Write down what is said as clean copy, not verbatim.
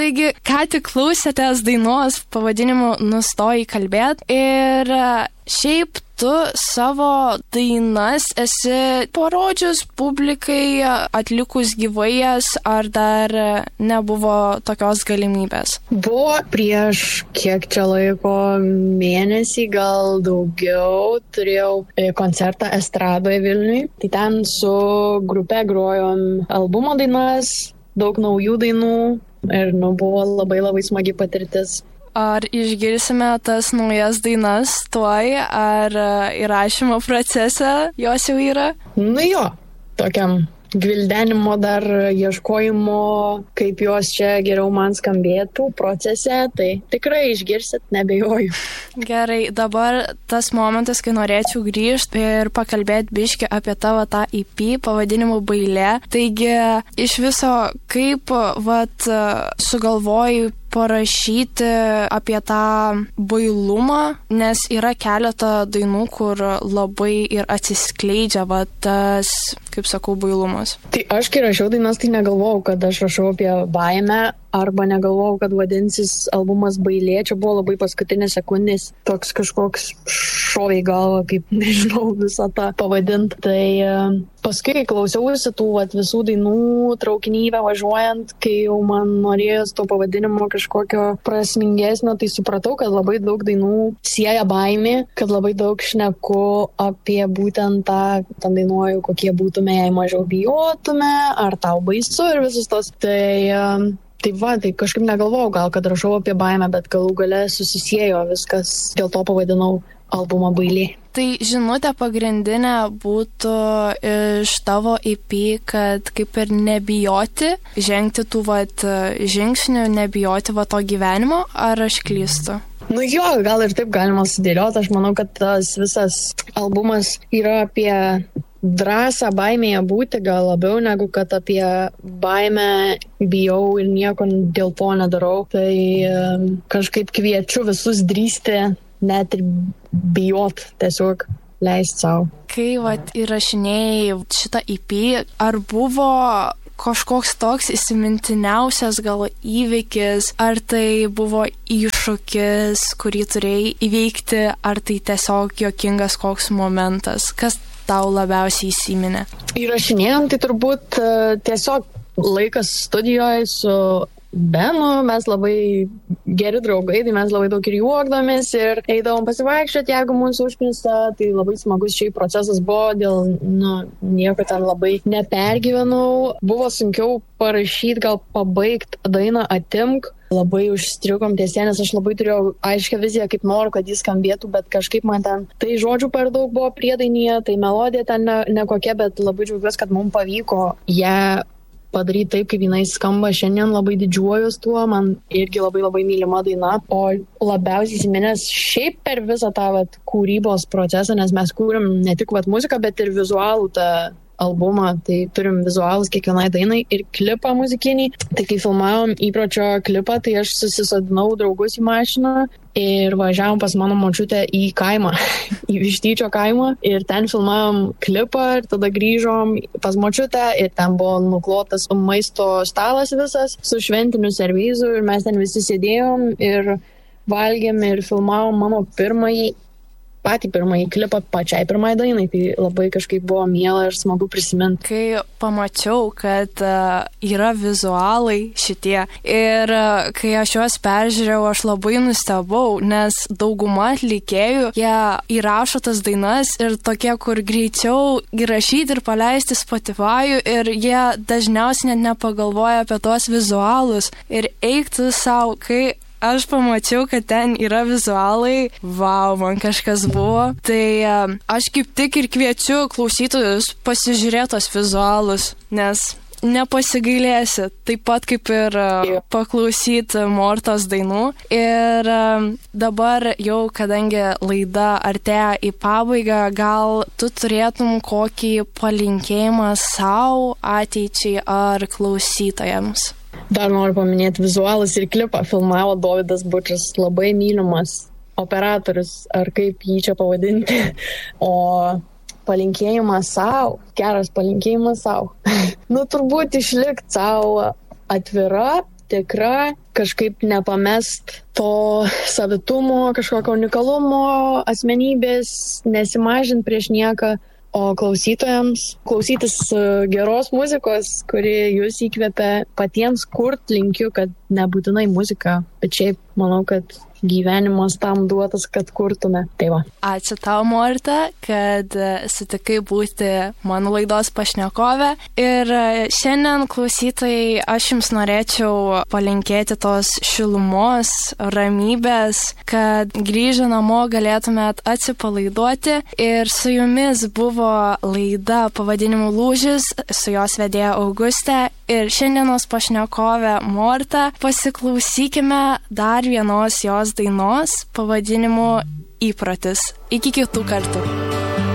Taigi, ką tik klausėtės dainos pavadinimu Nustojai kalbėt ir šiaip tu savo dainas esi parodžius publikai, atlikus gyvai, ar dar nebuvo tokios galimybės? Buvo prieš kiek čia laiko, mėnesį, gal daugiau, turėjau koncertą Estradoje Vilniui. Tai ten su grupe grojom albumo dainas, daug naujų dainų ir buvo labai smagi patirtis. Ar išgirsime tas naujas dainas tuoj, ar įrašymo procese jos jau yra? Jo, tokiam gvildenimo dar ieškojimo, kaip jos čia geriau man skambėtų procese, tai tikrai išgirsit, nebejoju. Gerai, dabar tas momentas, kai norėčiau grįžti ir pakalbėti biškį apie tavo tą EP pavadinimu Bailė. Taigi, iš viso, kaip sugalvojai parašyti apie tą bailumą, nes yra keletą dainų, kur labai ir atsiskleidžia tas, kaip sakau, bailumas. Tai aš, kai rašiau dainas, tai negalvojau, kad aš rašau apie baimę, arba negalvojau, kad vadinsis albumas Bailė. Čia buvo labai paskutinės sekundės toks kažkoks šovė į galvą, kaip nežinau visą tą pavadinti. Tai paskui klausiausi tų visų dainų traukinyje važiuojant, kai jau man norėjos to pavadinimo kažkokio prasmingesnio, tai supratau, kad labai daug dainų sieja baimė, kad labai daug šneku apie būtent tą dainuoju, kokie būtume, jei mažiau bijotume, ar tau baisu ir visus tos. Tai kažkaip negalvojau gal, kad rašau apie baimę, bet galų gale susisiejo viskas, dėl to pavadinau albumą Bailė. Tai žinutė pagrindinė būtų iš tavo EP, kad kaip ir nebijoti, žengti tų žingsnių, nebijoti to gyvenimo, ar aš klystu? Jo, gal ir taip galima sudėlioti. Aš manau, kad tas visas albumas yra apie drąsą baimėje būti, gal labiau negu kad apie baimę bijau ir nieko dėl to nedarau. Tai kažkaip kviečiu visus drįsti, net ir bijot, tiesiog leisti savo. Kai įrašinėjai šitą EP, ar buvo kažkoks toks įsimintiniausias gal įvykis, ar tai buvo iššūkis, kurį turėjai įveikti, ar tai tiesiog juokingas koks momentas? Kas tau labiausiai įsiminė? Įrašinėjom, tai turbūt tiesiog laikas studijoje su Benu, mes labai geri draugai, tai mes labai daug ir juokdomės ir eidavom pasivaikščioti, jeigu mūsų užknisa, tai labai smagus šiaip procesas buvo, dėl nieko ten labai nepergyvenau. Buvo sunkiau parašyti, gal pabaigti dainą Atimk. Labai užstrigom tiesie, nes aš labai turėjau aiškę viziją, kaip noriu, kad jis skambėtų, bet kažkaip man ten tai žodžių per daug buvo priedainyje, tai melodija ten nekokia, bet labai džiaugiuosi, kad mums pavyko ją padaryti taip, kaip jinai skamba šiandien, labai didžiuojuos tuo, man irgi labai mylima daina, o labiausiai įsiminęs šiaip per visą tą kūrybos procesą, nes mes kūrėm ne tik muziką, bet ir vizualų tą albumą, tai turim vizualus kiekvienai dainai ir klipą muzikinį. Tai kai filmavom įpročio klipą, tai aš susisodinau draugus į mašiną ir važiavom pas mano močiutę į kaimą, į Vištyčio kaimą, ir ten filmavom klipą ir tada grįžom pas močiutę ir ten buvo nuklotas maisto stalas visas su šventiniu servizu ir mes ten visi sėdėjom ir valgėm ir filmavom mano patį pirmąjį klipą pačiai pirmai dainai, tai labai kažkaip buvo miela ir smagu prisiminti. Kai pamačiau, kad yra vizualai šitie ir kai aš juos peržiūrėjau, aš labai nustebau, nes dauguma atlikėjų, jie įrašo tas dainas ir tokie, kur greičiau įrašyti ir paleisti Spotify ir jie dažniausiai net nepagalvoja apie tuos vizualus ir eiktų savo, kai aš pamačiau, kad ten yra vizualai, vau, man kažkas buvo. Tai aš kaip tik ir kviečiu klausytojus pasižiūrėti tos vizualus, nes nepasigailėsi, taip pat kaip ir paklausyti Mortos dainų. Ir dabar jau, kadangi laida artėja į pabaigą, gal tu turėtum kokį palinkėjimą savo ateičiai ar klausytojams? Dar noriu paminėti vizualus ir klipą. Filmavo Dovydas Bučas, labai mylimas operatorius, ar kaip jį čia pavadinti. O palinkėjimas savo, geras palinkėjimas savo. Turbūt išlikti savo atvira, tikra, kažkaip nepamest to savitumo, kažkokio unikalumo, asmenybės, nesimažint prieš nieką. O klausytojams klausytis geros muzikos, kuri jūs įkvepia patiems kurt, linkiu, kad nebūtinai muzika, bet šiaip manau, kad gyvenimas tam duotas, kad kurtume. Tai va. Ačiū tau, Morta, kad sutikai būti mano laidos pašnekovė. Ir šiandien, klausytojai, aš jums norėčiau palinkėti tos šilumos, ramybės, kad grįžę namo galėtumėt atsipalaiduoti. Ir su jumis buvo laida pavadinimu Lūžis, su jos vedėja Augustė ir šiandienos pašnekovė Morta. Pasiklausykime dar vienos jos dainos pavadinimu Įprotis. Iki kitų kartų.